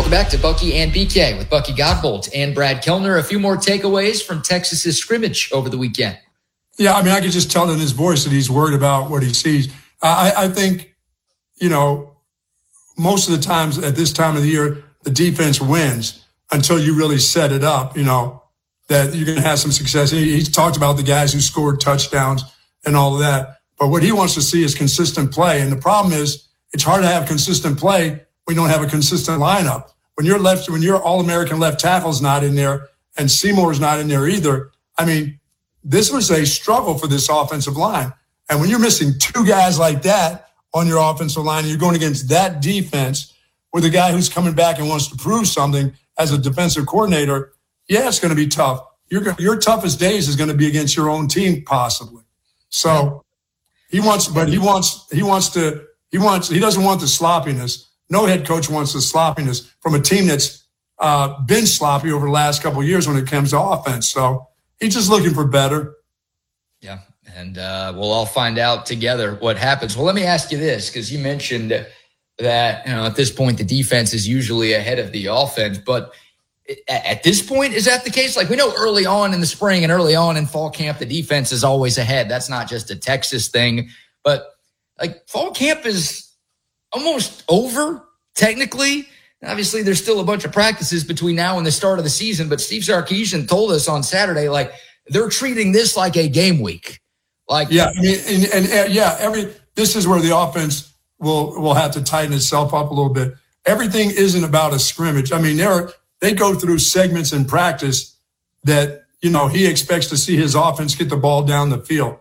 Welcome back to Bucky and BK with Bucky Godbolt and Brad Kellner. A few more takeaways from Texas's scrimmage over the weekend. Yeah, I mean, I could just tell in his voice that he's worried about what he sees. I think, most of the times at this time of the year, the defense wins until you really set it up, that you're going to have some success. He's talked about the guys who scored touchdowns and all of that. But what he wants to see is consistent play. And the problem is it's hard to have consistent play when you don't have a consistent lineup. When your All-American left tackle's not in there and Seymour's not in there either, I mean, this was a struggle for this offensive line. And when you're missing two guys like that on your offensive line and you're going against that defense with a guy who's coming back and wants to prove something as a defensive coordinator, yeah, it's going to be tough. Your toughest days is going to be against your own team, possibly. So he doesn't want the sloppiness. No head coach wants the sloppiness from a team that's been sloppy over the last couple of years when it comes to offense. So he's just looking for better. Yeah, and we'll all find out together what happens. Well, let me ask you this, because you mentioned that at this point the defense is usually ahead of the offense, but at this point, is that the case? Like, we know early on in the spring and early on in fall camp, the defense is always ahead. That's not just a Texas thing, but like fall camp is almost over technically. Obviously, there's still a bunch of practices between now and the start of the season, but Steve Sarkisian told us on Saturday, like, they're treating this like a game week. Like, yeah, I mean, this is where the offense will have to tighten itself up a little bit. Everything isn't about a scrimmage. I mean, they go through segments in practice that, he expects to see his offense get the ball down the field.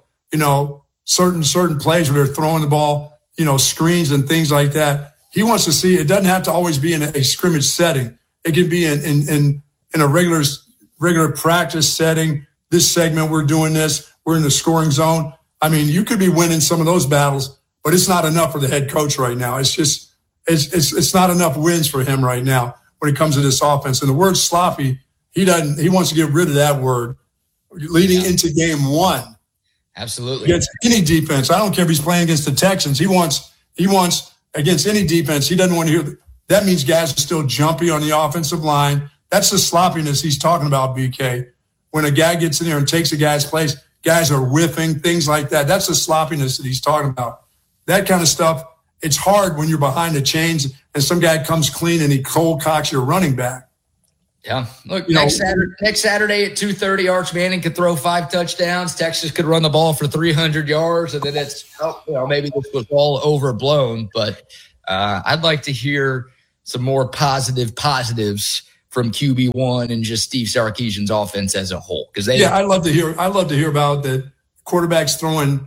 Certain plays where they're throwing the ball, screens and things like that. He wants to see it doesn't have to always be in a scrimmage setting. It can be in a regular practice setting. This segment, we're doing this. We're in the scoring zone. I mean, you could be winning some of those battles, but it's not enough for the head coach right now. It's just, it's not enough wins for him right now when it comes to this offense. And the word sloppy, he wants to get rid of that word leading into game one. Absolutely. Against any defense. I don't care if he's playing against the Texans. He wants against any defense. He doesn't want to hear that means guys are still jumpy on the offensive line. That's the sloppiness he's talking about, BK. When a guy gets in there and takes a guy's place, guys are whiffing, things like that. That's the sloppiness that he's talking about. That kind of stuff, it's hard when you're behind the chains and some guy comes clean and he cold cocks your running back. Yeah. Look, next Saturday at 2:30, Arch Manning could throw 5 touchdowns. Texas could run the ball for 300 yards, and then maybe this was all overblown. But I'd like to hear some more positives from QB1 and just Steve Sarkisian's offense as a whole. I'd love to hear about the quarterbacks throwing,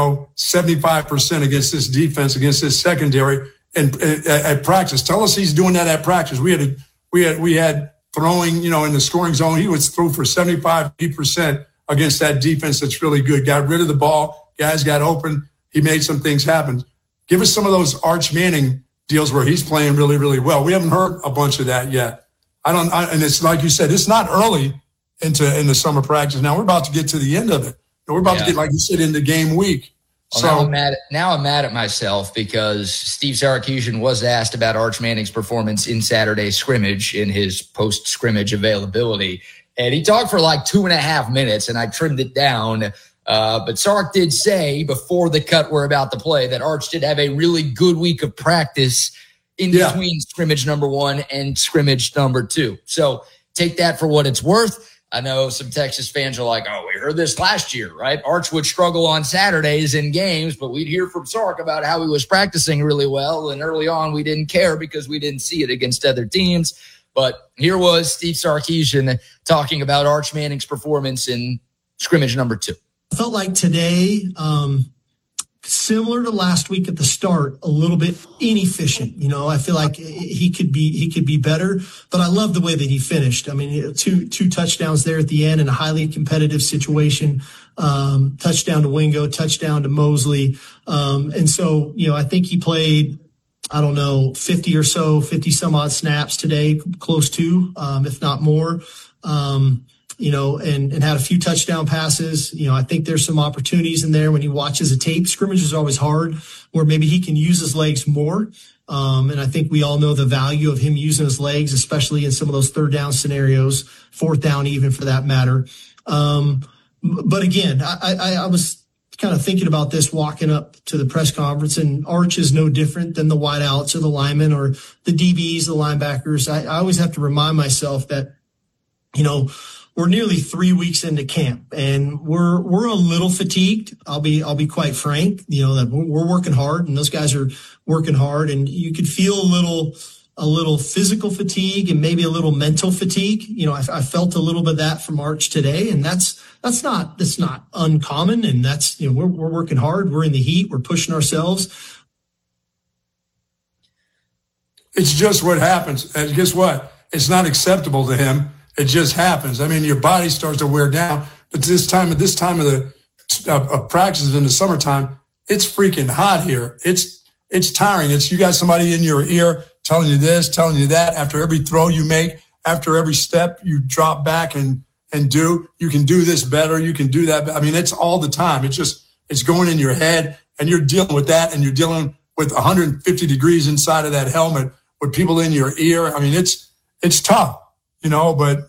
75% against this defense, against this secondary, and at practice. Tell us he's doing that at practice. We had throwing, in the scoring zone. He was through for 75% against that defense that's really good. Got rid of the ball. Guys got open. He made some things happen. Give us some of those Arch Manning deals where he's playing really, really well. We haven't heard a bunch of that yet. And it's like you said, it's not early in the summer practice. Now we're about to get to the end of it. We're about to get, like you said, into game week. Well, now I'm mad at myself because Steve Sarkisian was asked about Arch Manning's performance in Saturday's scrimmage in his post-scrimmage availability. And he talked for like 2.5 minutes, and I trimmed it down. But Sark did say before the cut we're about to play that Arch did have a really good week of practice in between scrimmage number 1 and scrimmage number 2. So take that for what it's worth. I know some Texas fans are like, oh, we heard this last year, right? Arch would struggle on Saturdays in games, but we'd hear from Sark about how he was practicing really well. And early on, we didn't care because we didn't see it against other teams. But here was Steve Sarkisian talking about Arch Manning's performance in scrimmage number 2. I felt like today, similar to last week at the start, a little bit inefficient. I feel like he could be better, but I love the way that he finished. I mean, two touchdowns there at the end in a highly competitive situation. Touchdown to Wingo, touchdown to Mosley. And so, I think he played, 50 some odd snaps today, close to, if not more. and had a few touchdown passes. I think there's some opportunities in there when he watches a tape. Scrimmage is always hard, where maybe he can use his legs more. And I think we all know the value of him using his legs, especially in some of those third down scenarios, fourth down even for that matter. But again, I was kind of thinking about this walking up to the press conference, and Arch is no different than the wideouts or the linemen or the DBs, the linebackers. I always have to remind myself that, we're nearly 3 weeks into camp, and we're a little fatigued. I'll be quite frank, that we're working hard, and those guys are working hard, and you could feel a little physical fatigue and maybe a little mental fatigue. I felt a little bit of that from Arch today, and that's not uncommon. And that's, we're working hard. We're in the heat. We're pushing ourselves. It's just what happens. And guess what? It's not acceptable to him. It just happens. I mean, your body starts to wear down. But this time of the practices in the summertime, it's freaking hot here. It's tiring. You got somebody in your ear telling you this, telling you that. After every throw you make, after every step you drop back and do, you can do this better. You can do that. I mean, it's all the time. It's going in your head, and you're dealing with that, and you're dealing with 150 degrees inside of that helmet with people in your ear. I mean, it's tough, but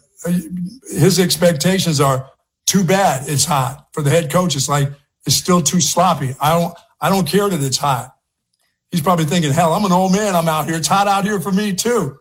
his expectations are too bad. It's hot for the head coach. It's like, it's still too sloppy. I don't care that it's hot. He's probably thinking, hell, I'm an old man. I'm out here. It's hot out here for me too.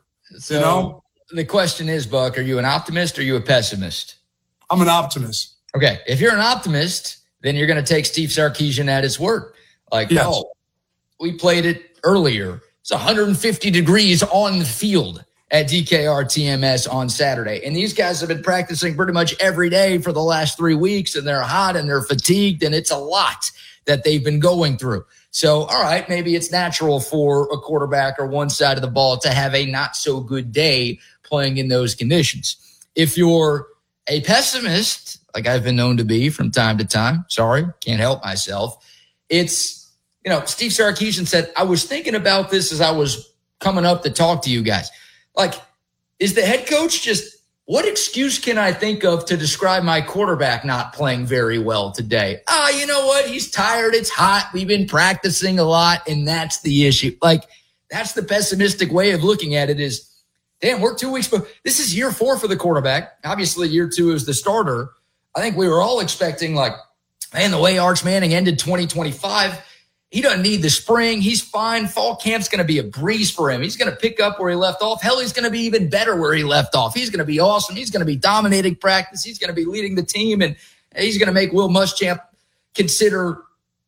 So the question is, Buck, are you an optimist or are you a pessimist? I'm an optimist. Okay. If you're an optimist, then you're going to take Steve Sarkisian at his word. Like, yes. We played it earlier. It's 150 degrees on the field at DKR TMS on Saturday. And these guys have been practicing pretty much every day for the last 3 weeks, and they're hot and they're fatigued, and it's a lot that they've been going through. So, all right, maybe it's natural for a quarterback or one side of the ball to have a not so good day playing in those conditions. If you're a pessimist, like I've been known to be from time to time, sorry, can't help myself. It's, Steve Sarkisian said, I was thinking about this as I was coming up to talk to you guys. Like, is the head coach what excuse can I think of to describe my quarterback not playing very well today? You know what? He's tired. It's hot. We've been practicing a lot, and that's the issue. Like, that's the pessimistic way of looking at it is, damn, we're 2 weeks, but this is year 4 for the quarterback. Obviously, year 2 is the starter. I think we were all expecting, like, man, the way Arch Manning ended 2025, he doesn't need the spring. He's fine. Fall camp's going to be a breeze for him. He's going to pick up where he left off. Hell, he's going to be even better where he left off. He's going to be awesome. He's going to be dominating practice. He's going to be leading the team, and he's going to make Will Muschamp consider,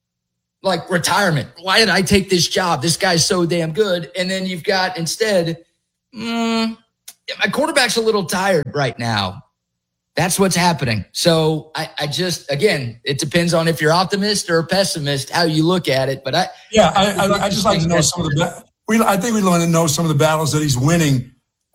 like, retirement. Why did I take this job? This guy's so damn good. And then you've got, instead, my quarterback's a little tired right now. That's what's happening. So I just, again, it depends on if you're optimist or pessimist, how you look at it. But I just like to know some of I think we want to know some of the battles that he's winning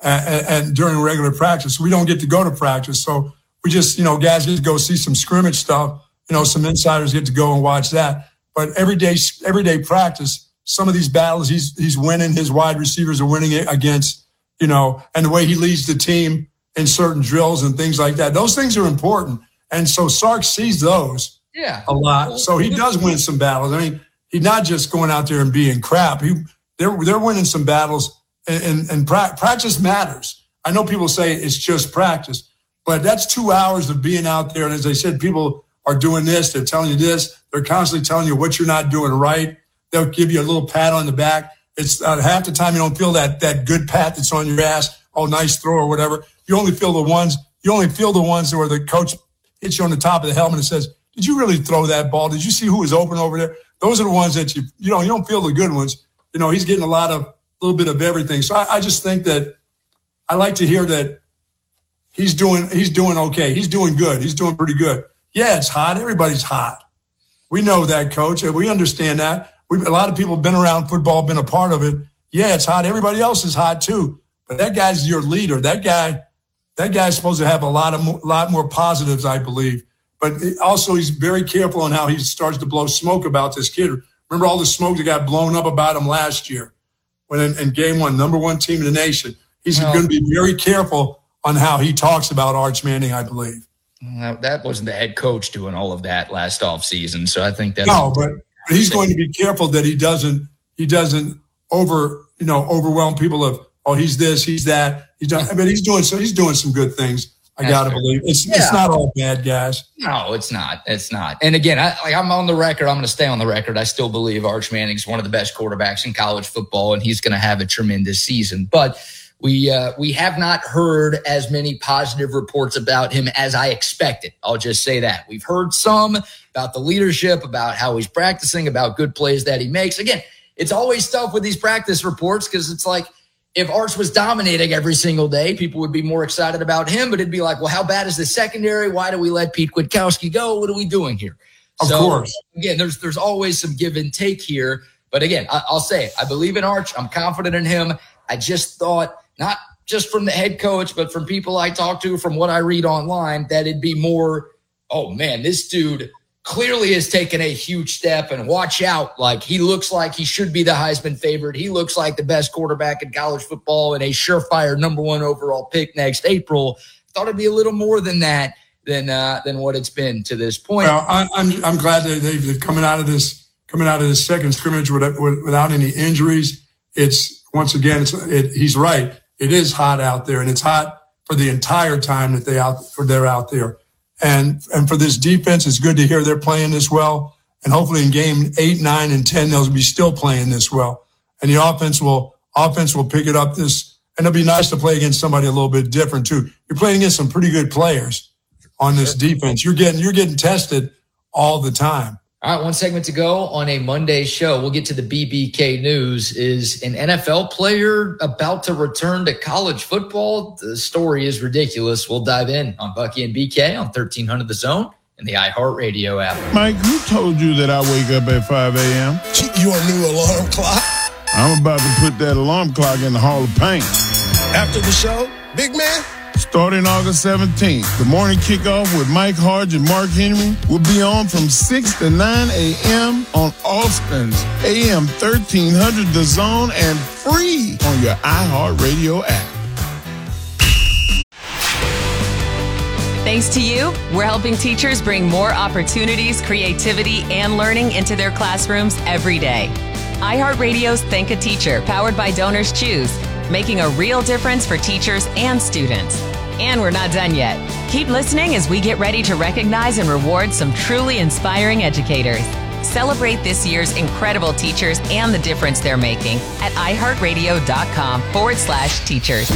and during regular practice. We don't get to go to practice. So we just, guys get to go see some scrimmage stuff. Some insiders get to go and watch that. But every day practice, some of these battles he's winning, his wide receivers are winning against, and the way he leads the team in certain drills and things like that. Those things are important. And so Sark sees those a lot. So he does win some battles. I mean, he's not just going out there and being crap. They're winning some battles, and practice matters. I know people say it's just practice, but that's 2 hours of being out there. And as I said, people are doing this. They're telling you this. They're constantly telling you what you're not doing right. They'll give you a little pat on the back. It's half the time you don't feel that good pat that's on your ass. Oh, nice throw or whatever. You only feel the ones where the coach hits you on the top of the helmet and says, did you really throw that ball? Did you see who was open over there? Those are the ones that you don't feel the good ones. He's getting a little bit of everything. So I just think that I like to hear that he's doing okay. He's doing good. He's doing pretty good. Yeah, it's hot. Everybody's hot. We know that, Coach. We understand that. A lot of people have been around football, been a part of it. Yeah, it's hot. Everybody else is hot too. But that guy's your leader. That guy's supposed to have a lot more positives, I believe. But also, he's very careful on how he starts to blow smoke about this kid. Remember all the smoke that got blown up about him last year when in game 1, number 1 team in the nation. He's going to be very careful on how he talks about Arch Manning, I believe. That wasn't the head coach doing all of that last offseason. So I think that's no, but he's going to be careful that he doesn't overwhelm people of, oh, he's this, he's that. He's doing some good things. I got to believe it's not all bad, guys. No, it's not. It's not. And again, I'm on the record. I'm going to stay on the record. I still believe Arch Manning's one of the best quarterbacks in college football, and he's going to have a tremendous season. But we have not heard as many positive reports about him as I expected. I'll just say that. We've heard some about the leadership, about how he's practicing, about good plays that he makes. Again, it's always tough with these practice reports because it's like, if Arch was dominating every single day, people would be more excited about him, but it'd be like, well, how bad is the secondary? Why do we let Pete Kwiatkowski go? What are we doing here? Of course. Again, there's always some give and take here. But again, I'll say, I believe in Arch. I'm confident in him. I just thought, not just from the head coach, but from people I talk to, from what I read online, that it'd be more, oh man, this dude clearly has taken a huge step, and watch out. Like, he looks like he should be the Heisman favorite. He looks like the best quarterback in college football and a surefire number 1 overall pick next April. Thought it'd be a little more than that, than what it's been to this point. Well, I'm glad that they've coming out of this second scrimmage without any injuries. It's once again, he's right. It is hot out there, and it's hot for the entire time that they're out there. And for this defense, it's good to hear they're playing this well. And hopefully in game 8, 9, and 10, they'll be still playing this well. And the offense will pick it up and it'll be nice to play against somebody a little bit different too. You're playing against some pretty good players on this defense. You're getting tested all the time. All right, one segment to go on a Monday show. We'll get to the BBK news. Is an NFL player about to return to college football? The story is ridiculous. We'll dive in on Bucky and BK on 1300 The Zone and the iHeartRadio app. Mike, who told you that I wake up at 5 a.m.? Your new alarm clock? I'm about to put that alarm clock in the Hall of Pain. After the show, big man? Starting August 17th, the morning kickoff with Mike Hodge and Mark Henry will be on from 6 to 9 a.m. on Austin's AM 1300 The Zone and free on your iHeartRadio app. Thanks to you, we're helping teachers bring more opportunities, creativity, and learning into their classrooms every day. iHeartRadio's Thank a Teacher, powered by Donors Choose, making a real difference for teachers and students. And we're not done yet. Keep listening as we get ready to recognize and reward some truly inspiring educators. Celebrate this year's incredible teachers and the difference they're making at iHeartRadio.com/teachers.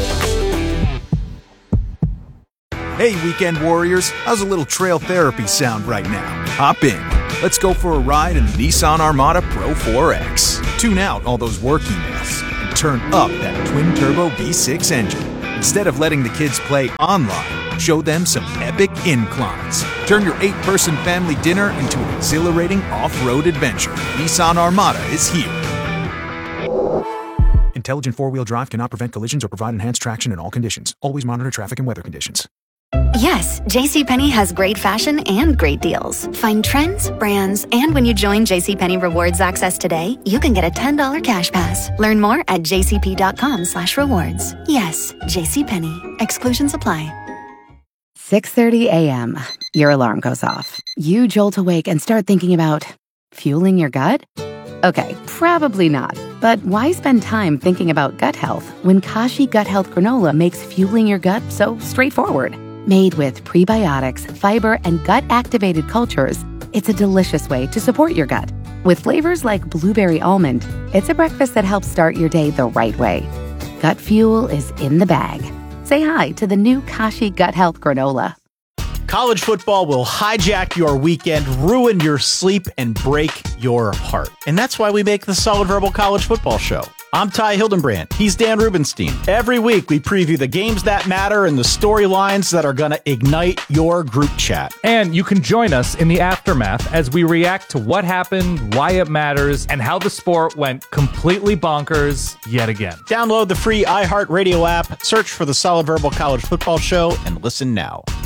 Hey, weekend warriors, how's a little trail therapy sound right now? Hop in. Let's go for a ride in the Nissan Armada Pro 4X. Tune out all those work emails and turn up that twin-turbo V6 engine. Instead of letting the kids play online, show them some epic inclines. Turn your 8-person family dinner into an exhilarating off-road adventure. Nissan Armada is here. Intelligent four-wheel drive cannot prevent collisions or provide enhanced traction in all conditions. Always monitor traffic and weather conditions. Yes, JCPenney has great fashion and great deals. Find trends, brands, and when you join JCPenney Rewards Access today, you can get a $10 cash pass. Learn more at jcp.com/rewards. Yes, JCPenney. Exclusions apply. 6:30 a.m. Your alarm goes off. You jolt awake and start thinking about fueling your gut? Okay, probably not. But why spend time thinking about gut health when Kashi Gut Health Granola makes fueling your gut so straightforward? Made with prebiotics, fiber, and gut-activated cultures, it's a delicious way to support your gut. With flavors like blueberry almond, it's a breakfast that helps start your day the right way. Gut fuel is in the bag. Say hi to the new Kashi Gut Health Granola. College football will hijack your weekend, ruin your sleep, and break your heart. And that's why we make the Solid Verbal College Football Show. I'm Ty Hildenbrand. He's Dan Rubenstein. Every week, we preview the games that matter and the storylines that are going to ignite your group chat. And you can join us in the aftermath as we react to what happened, why it matters, and how the sport went completely bonkers yet again. Download the free iHeartRadio app, search for the Solid Verbal College Football Show, and listen now.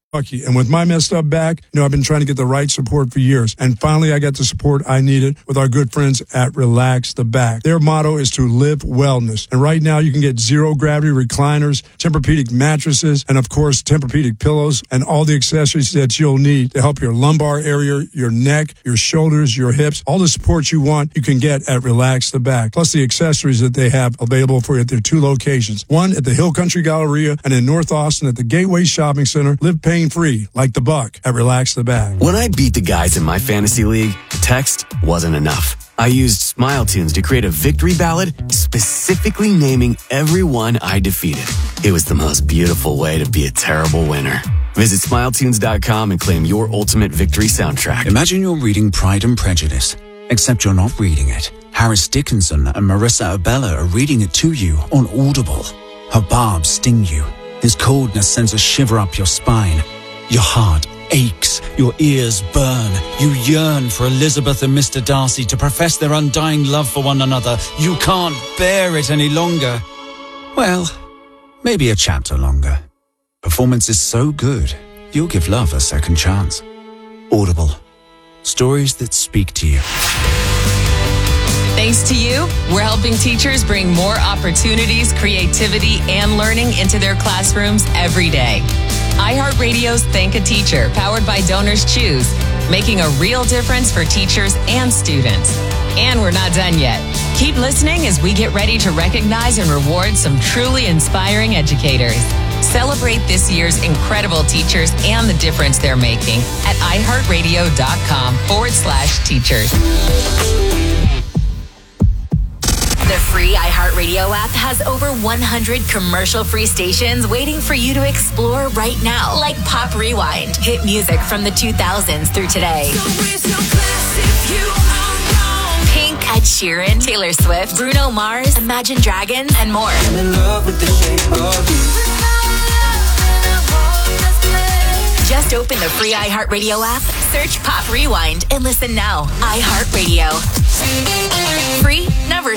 Lucky. And with my messed up back, I've been trying to get the right support for years. And finally, I got the support I needed with our good friends at Relax the Back. Their motto is to live wellness. And right now, you can get zero gravity recliners, Tempur-Pedic mattresses, and of course, Tempur-Pedic pillows and all the accessories that you'll need to help your lumbar area, your neck, your shoulders, your hips, all the support you want, you can get at Relax the Back. Plus the accessories that they have available for you at their 2 locations. One at the Hill Country Galleria and in North Austin at the Gateway Shopping Center. Live pain-free, like the buck at Relax the Back. When I beat the guys in my fantasy league, text wasn't enough. I used Smile Tunes to create a victory ballad specifically naming everyone I defeated. It was the most beautiful way to be a terrible winner. Visit SmileTunes.com and claim your ultimate victory soundtrack. Imagine you're reading Pride and Prejudice, except you're not reading it. Harris Dickinson and Marissa Abella are reading it to you on Audible. Her barbs sting you. His coldness sends a shiver up your spine. Your heart aches, your ears burn. You yearn for Elizabeth and Mr. Darcy to profess their undying love for one another. You can't bear it any longer. Well, maybe a chapter longer. Performance is so good, you'll give love a second chance. Audible. Stories that speak to you. Thanks to you, we're helping teachers bring more opportunities, creativity, and learning into their classrooms every day. iHeartRadio's Thank a Teacher, powered by Donors Choose, making a real difference for teachers and students. And we're not done yet. Keep listening as we get ready to recognize and reward some truly inspiring educators. Celebrate this year's incredible teachers and the difference they're making at iHeartRadio.com/teachers. The free iHeartRadio app has over 100 commercial-free stations waiting for you to explore right now, like Pop Rewind, hit music from the 2000s through today. Pink, Ed Sheeran, Taylor Swift, Bruno Mars, Imagine Dragons, and more. I'm in love with the shape of you. Just open the free iHeartRadio app, search Pop Rewind, and listen now. iHeartRadio. Free, never